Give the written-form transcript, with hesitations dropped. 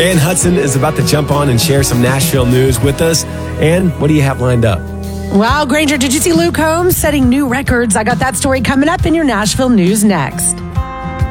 Ann Hudson is about to jump on and share some Nashville news with us. Ann, what do you have lined up? Wow, Granger, did you see Luke Combs setting new records? I got that story coming up in your Nashville news next.